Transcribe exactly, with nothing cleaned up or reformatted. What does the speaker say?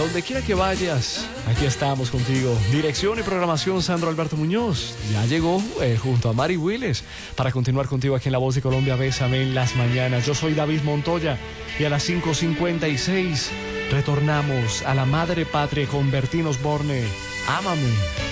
donde quiera que vayas, aquí estamos contigo. Dirección y programación Sandro Alberto Muñoz. Ya llegó eh, junto a Mari Willes para continuar contigo aquí en La Voz de Colombia. Bésame en las mañanas. Yo soy David Montoya y a las cinco cincuenta y seis retornamos a la madre patria con Bertín Osborne. Ámame.